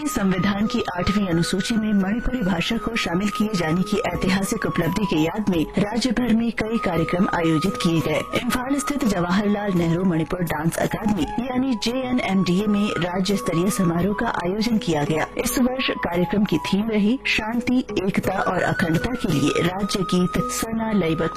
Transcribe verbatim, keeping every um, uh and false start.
संविधान की आठवीं अनुसूची में मणिपुरी भाषा को शामिल किए जाने की ऐतिहासिक उपलब्धि की याद में राज्य भर में कई कार्यक्रम आयोजित किए गए। इम्फाल स्थित जवाहरलाल नेहरू मणिपुर डांस अकादमी यानी जे एन एम डी ए में राज्य स्तरीय समारोह का आयोजन किया गया। इस वर्ष कार्यक्रम की थीम रही शांति, एकता और अखंडता के लिए राज्य गीत सना लयबद्ध